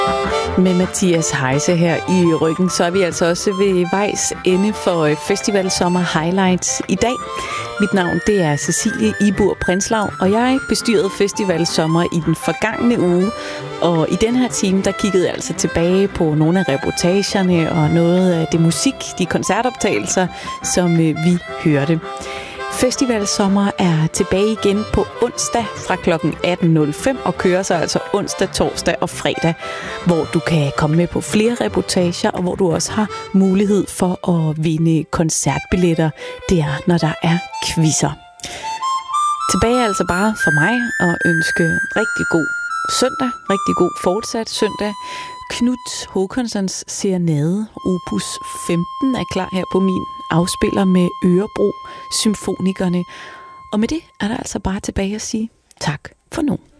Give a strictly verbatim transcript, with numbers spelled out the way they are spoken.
Med Mathias Heise her i ryggen, så er vi altså også ved vejs ende for Festival Sommer Highlights i dag. Mit navn, det er Cecilie Ibur Prinslav, og jeg bestyrede Festival Sommer i den forgangne uge. Og i den her time, der kiggede jeg altså tilbage på nogle af reportagerne og noget af det musik, de koncertoptagelser, som vi hørte. Festival Sommer er tilbage igen på onsdag fra klokken atten nul fem og kører sig altså onsdag, torsdag og fredag, hvor du kan komme med på flere reportager, og hvor du også har mulighed for at vinde koncertbilletter. Det er, når der er quizzer. Tilbage altså bare for mig at ønske rigtig god søndag, rigtig god fortsat søndag. Knut Håkanssons Serenade opus femten er klar her på min afspiller med Ørebro Symfonikerne. Og med det er der altså bare tilbage at sige tak for nu.